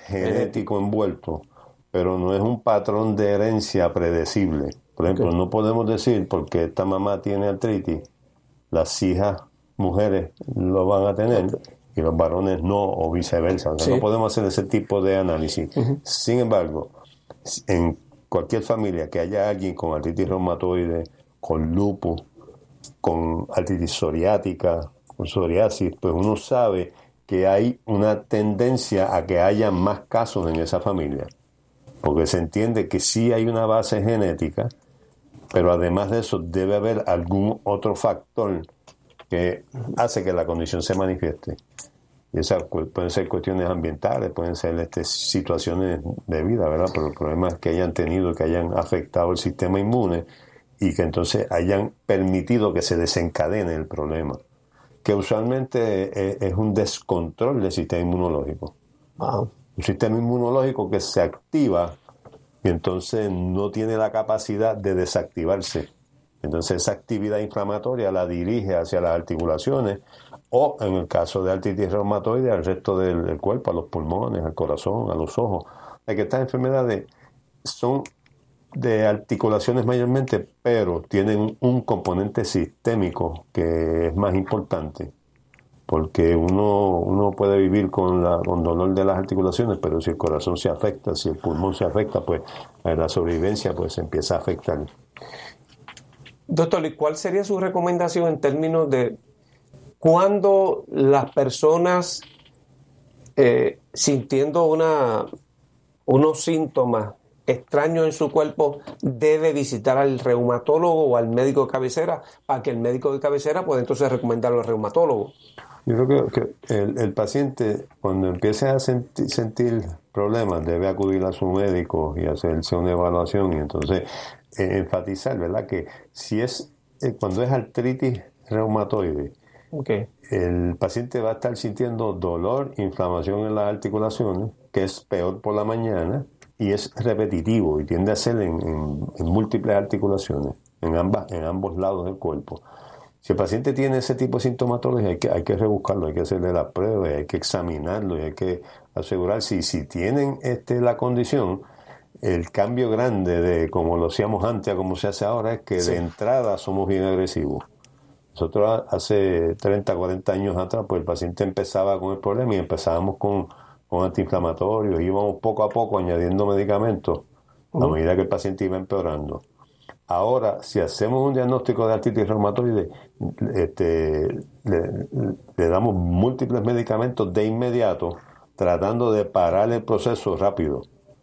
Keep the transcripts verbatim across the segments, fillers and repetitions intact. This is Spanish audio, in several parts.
genético envuelto, pero no es un patrón de herencia predecible. Por ejemplo, okay. no podemos decir porque esta mamá tiene artritis, las hijas mujeres lo van a tener y los varones no, o viceversa. O sea, sí. No podemos hacer ese tipo de análisis. Uh-huh. Sin embargo, en cualquier familia que haya alguien con artritis reumatoide, con lupus, con artritis psoriática, con psoriasis, pues uno sabe que hay una tendencia a que haya más casos en esa familia, porque se entiende que sí hay una base genética, pero además de eso debe haber algún otro factor que hace que la condición se manifieste. Y esas pueden ser cuestiones ambientales, pueden ser este, situaciones de vida, ¿verdad? Pero problemas que hayan tenido, que hayan afectado el sistema inmune y que entonces hayan permitido que se desencadene el problema, que usualmente es, es un descontrol del sistema inmunológico. Wow. Un sistema inmunológico que se activa y entonces no tiene la capacidad de desactivarse. Entonces esa actividad inflamatoria la dirige hacia las articulaciones o, en el caso de artritis reumatoide, al resto del, del cuerpo, a los pulmones, al corazón, a los ojos. Es que estas enfermedades son de articulaciones mayormente, pero tienen un componente sistémico que es más importante, porque uno, uno puede vivir con, la, con dolor de las articulaciones, pero si el corazón se afecta, si el pulmón se afecta, pues la sobrevivencia pues se empieza a afectar. Doctor, ¿y cuál sería su recomendación en términos de cuándo las personas eh, sintiendo una, unos síntomas extraños en su cuerpo debe visitar al reumatólogo o al médico de cabecera para que el médico de cabecera pueda entonces recomendarlo al reumatólogo? Yo creo que, que el, el paciente, cuando empiece a senti- sentir problemas, debe acudir a su médico y hacerse una evaluación y entonces eh, enfatizar, ¿verdad? Que si es, eh, cuando es artritis reumatoide, okay. el paciente va a estar sintiendo dolor, inflamación en las articulaciones, que es peor por la mañana y es repetitivo y tiende a ser en, en, en múltiples articulaciones, en, ambas, en ambos lados del cuerpo. Si el paciente tiene ese tipo de sintomatología, hay que, hay que rebuscarlo, hay que hacerle la prueba, hay que examinarlo y hay que asegurar si, si tienen este, la condición. El cambio grande de como lo hacíamos antes a como se hace ahora es que sí. de entrada somos bien agresivos. Nosotros hace treinta, cuarenta años atrás, pues el paciente empezaba con el problema y empezábamos con, con antiinflamatorios, íbamos poco a poco añadiendo medicamentos uh-huh. a medida que el paciente iba empeorando. Ahora, si hacemos un diagnóstico de artritis reumatoide, este, le, le damos múltiples medicamentos de inmediato, tratando de parar el proceso rápido.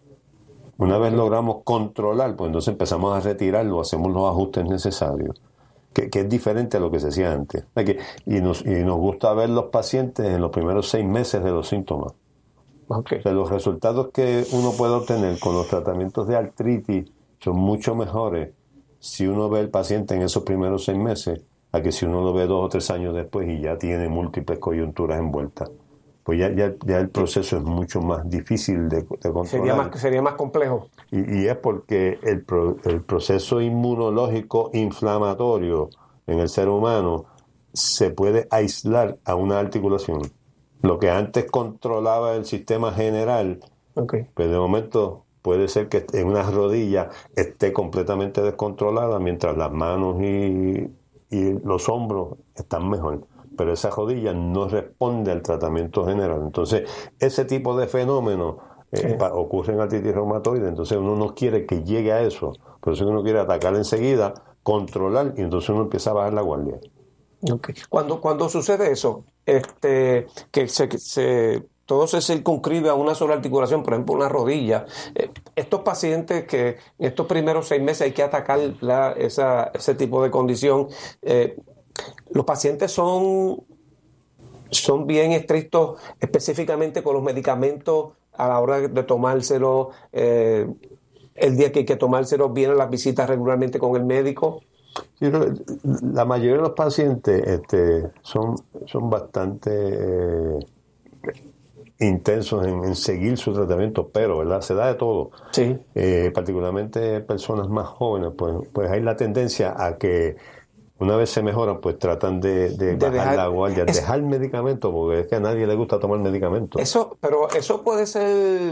Una vez logramos controlar, pues entonces empezamos a retirarlo, hacemos los ajustes necesarios, que, que es diferente a lo que se hacía antes. Y nos, y nos gusta ver los pacientes en los primeros seis meses de los síntomas. Okay. O sea, los resultados que uno puede obtener con los tratamientos de artritis son mucho mejores si uno ve al paciente en esos primeros seis meses a que si uno lo ve dos o tres años después y ya tiene múltiples coyunturas envueltas. Pues ya, ya, ya el proceso es mucho más difícil de, de controlar. Sería más, sería más complejo. Y, y es porque el, pro, el proceso inmunológico inflamatorio en el ser humano se puede aislar a una articulación. Lo que antes controlaba el sistema general, okay. pues de momento puede ser que en una rodilla esté completamente descontrolada, mientras las manos y, y los hombros están mejor. Pero esa rodilla no responde al tratamiento general. Entonces, ese tipo de fenómenos eh, sí. pa, ocurre en artritis reumatoide. Entonces, uno no quiere que llegue a eso. Por eso uno quiere atacar enseguida, controlar, y entonces uno empieza a bajar la guardia. Okay. Cuando, cuando sucede eso, este, que se... Que se todo se circunscribe a una sola articulación, por ejemplo, una rodilla. Eh, estos pacientes que en estos primeros seis meses hay que atacar la, esa, ese tipo de condición, eh, los pacientes son, son bien estrictos específicamente con los medicamentos a la hora de tomárselo, eh, el día que hay que tomárselo, vienen las visitas regularmente con el médico. Sí, la mayoría de los pacientes este, son, son bastante... Eh, intensos en, en seguir su tratamiento, pero ¿verdad? Se da de todo. Sí. Eh, particularmente personas más jóvenes, pues, pues hay la tendencia a que una vez se mejoran, pues tratan de, de, de bajar dejar, la guardia, es, dejar el medicamento, porque es que a nadie le gusta tomar medicamentos. Eso, pero eso puede ser